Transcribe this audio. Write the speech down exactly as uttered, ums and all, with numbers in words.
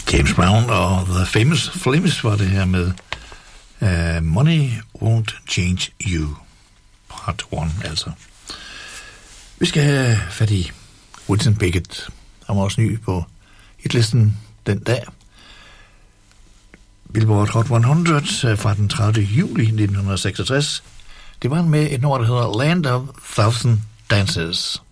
James Brown og The Famous Flames var det her med uh, Money Won't Change You, part one altså. Vi skal have fat i Winston Pickett. Han var også ny på hitlisten den dag. Billboard Hot hundrede fra den tredivte juli nitten seksogtres. Det var han med et nummer, der hedder Land of Thousand Dances.